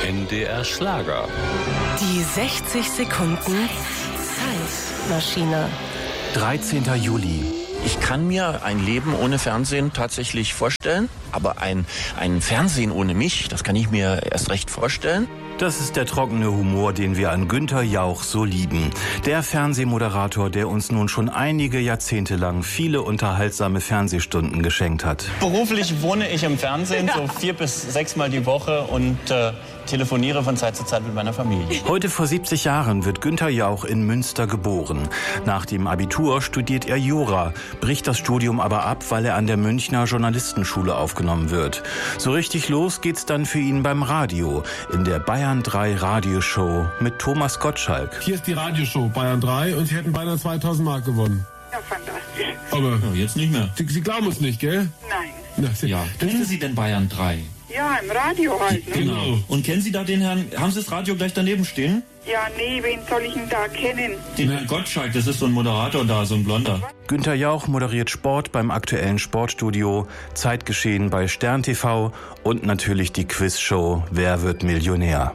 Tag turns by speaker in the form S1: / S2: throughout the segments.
S1: NDR Schlager.
S2: Die 60 Sekunden Zeitmaschine.
S3: 13. Juli. Ich kann mir ein Leben ohne Fernsehen tatsächlich vorstellen, aber ein Fernsehen ohne mich, das kann ich mir erst recht vorstellen.
S4: Das ist der trockene Humor, den wir an Günther Jauch so lieben. Der Fernsehmoderator, der uns nun schon einige Jahrzehnte lang viele unterhaltsame Fernsehstunden geschenkt hat.
S5: Beruflich wohne ich im Fernsehen, so 4 bis 6 Mal die Woche und telefoniere von Zeit zu Zeit mit meiner Familie.
S4: Heute vor 70 Jahren wird Günther Jauch in Münster geboren. Nach dem Abitur studiert er Jura, bricht das Studium aber ab, weil er an der Münchner Journalistenschule aufgenommen wird. So richtig los geht's dann für ihn beim Radio, in der Bayern 3 Radioshow mit Thomas Gottschalk.
S6: Hier ist die Radioshow Bayern 3 und Sie hätten beinahe 2000 Mark gewonnen.
S7: Ja, fantastisch.
S6: Aber
S5: Jetzt nicht mehr.
S6: Sie glauben uns nicht, gell?
S7: Nein.
S6: Na,
S5: Ja, kennen Sie denn Bayern 3?
S7: Ja, im Radio halt, ne?
S5: Genau. Und kennen Sie da den Herrn, haben Sie das Radio gleich daneben stehen?
S7: Ja, nee, wen soll ich denn da kennen?
S5: Den Herrn Gottschalk, das ist so ein Moderator da, so ein Blonder.
S4: Günther Jauch moderiert Sport beim aktuellen Sportstudio, Zeitgeschehen bei Stern TV und natürlich die Quizshow Wer wird Millionär?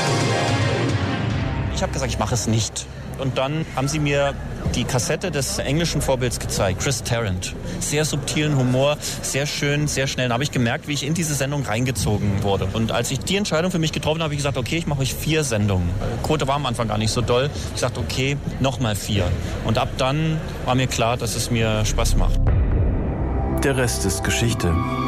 S5: Ich habe gesagt, ich mache es nicht. Und dann haben sie mir die Kassette des englischen Vorbilds gezeigt, Chris Tarrant. Sehr subtilen Humor, sehr schön, sehr schnell. Da habe ich gemerkt, wie ich in diese Sendung reingezogen wurde. Und als ich die Entscheidung für mich getroffen habe, habe ich gesagt, okay, ich mache euch 4 Sendungen. Quote war am Anfang gar nicht so doll. Ich sagte, okay, nochmal 4. Und ab dann war mir klar, dass es mir Spaß macht.
S4: Der Rest ist Geschichte.